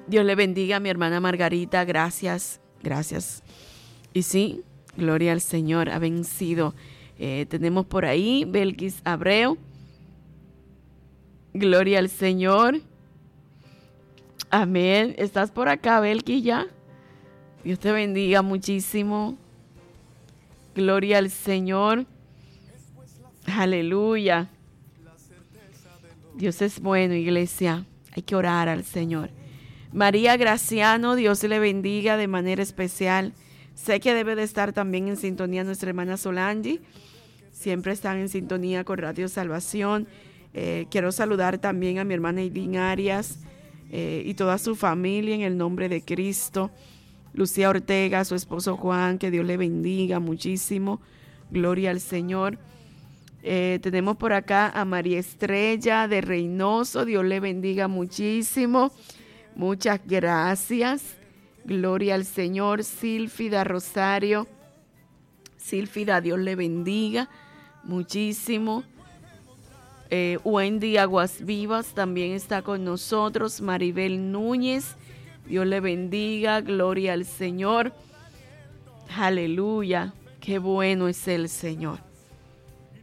Dios le bendiga a mi hermana Margarita. Gracias, gracias. Y sí, gloria al Señor, ha vencido. Tenemos por ahí Belkis Abreu. Gloria al Señor. Amén. ¿Estás por acá, Belkis, ya? Dios te bendiga muchísimo. Gloria al Señor. Aleluya. Dios es bueno, iglesia. Hay que orar al Señor. María Graciano, Dios le bendiga de manera especial. Sé que debe de estar también en sintonía nuestra hermana Solange. Siempre están en sintonía con Radio Salvación. Quiero saludar también a mi hermana Idín Arias y toda su familia en el nombre de Cristo. Lucía Ortega, su esposo Juan, que Dios le bendiga muchísimo. Gloria al Señor. Tenemos por acá a María Estrella de Reynoso. Dios le bendiga muchísimo. Muchas gracias. Gloria al Señor. Sílfida Rosario. Sílfida, Dios le bendiga muchísimo. Wendy Aguas Vivas también está con nosotros. Maribel Núñez, Dios le bendiga. Gloria al Señor. Aleluya. Qué bueno es el Señor.